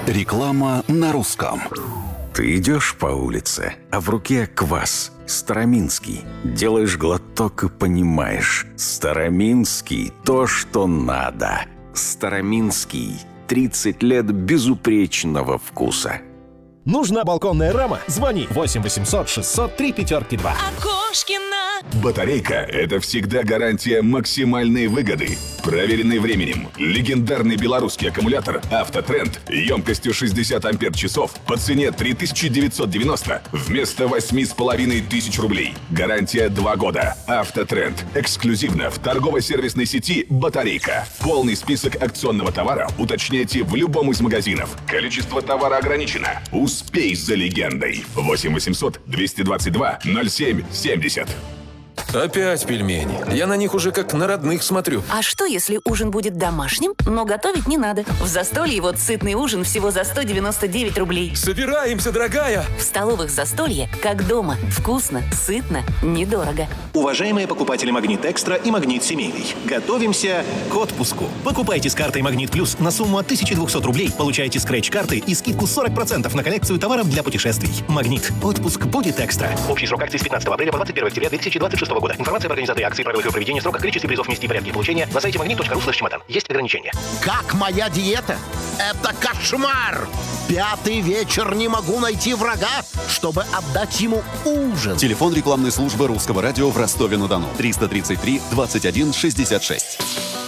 Реклама на русском. Ты идешь по улице, а в руке квас. Староминский. Делаешь глоток и понимаешь. Староминский – то, что надо. Староминский. 30 лет безупречного вкуса. Нужна балконная рама? Звони 8 800 603 5-2. Окошкина. Батарейка – это всегда гарантия максимальной выгоды. Проверенный временем. Легендарный белорусский аккумулятор «Автотренд» емкостью 60 ампер-часов по цене 3990 вместо 8500 рублей. Гарантия 2 года. «Автотренд» эксклюзивно в торгово-сервисной сети «Батарейка». Полный список акционного товара уточняйте в любом из магазинов. Количество товара ограничено. Успей за легендой. 8 800 222 07 70. Опять пельмени. Я на них уже как на родных смотрю. А что, если ужин будет домашним, но готовить не надо? В Застолье вот сытный ужин всего за 199 рублей. Собираемся, дорогая! В столовых Застолье, как дома. Вкусно, сытно, недорого. Уважаемые покупатели «Магнит Экстра» и «Магнит Семейный», готовимся к отпуску. Покупайте с картой «Магнит Плюс» на сумму от 1200 рублей, получаете скретч-карты и скидку 40% на коллекцию товаров для путешествий. «Магнит». Отпуск будет экстра. Общий срок акции с 15 апреля по 21 октября 2026 года. Информация об организации акции, правилах ее проведения, сроках, количестве призов, месте и порядке получения на сайте magnet.ru/чемодан. Есть ограничения. Как моя диета? Это кошмар! 5-й вечер не могу найти врага, чтобы отдать ему ужин. Телефон рекламной службы Русского радио в Ростове-на-Дону. 333 21 66.